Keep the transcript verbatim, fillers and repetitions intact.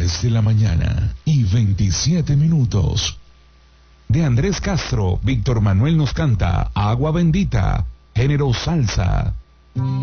Diez de la mañana y veintisiete minutos. De Andrés Castro, Víctor Manuel nos canta Agua Bendita, género salsa.